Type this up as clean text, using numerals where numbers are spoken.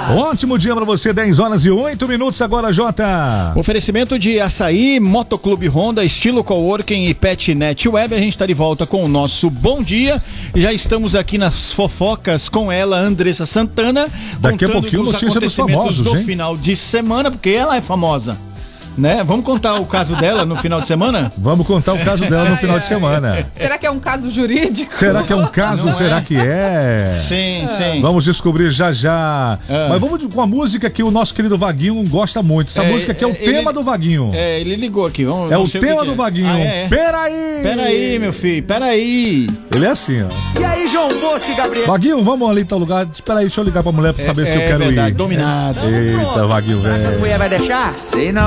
Ótimo dia pra você, 10h08 agora, Jota. Oferecimento de açaí, Motoclube Honda, estilo coworking e Petnet Web. A gente tá de volta com o nosso Bom Dia. Já estamos aqui nas fofocas com ela, Andressa Santana. Daqui a pouquinho notícia dos famosos, do hein? final de semana, porque ela é famosa. Né? Vamos contar o caso dela no final de semana? Vamos contar o caso dela no final de semana. Será que é um caso jurídico? Será que é um caso? Não Será é? que é? Sim, sim. Vamos descobrir já já. Mas vamos com a música que o nosso querido Vaguinho gosta muito. Essa música aqui é o tema do Vaguinho. Ele ligou aqui. Vamos É o ver tema que do é. Vaguinho. Peraí! Peraí, meu filho, peraí. Ele é assim, ó. E aí, João Bosco e Gabriel? Vaguinho, vamos ali em tal lugar. Espera aí, deixa eu ligar pra mulher pra saber se eu quero verdade, ir. dominado. Eita, Vaguinho, Será que as velho. mulheres vai deixar? Sei não.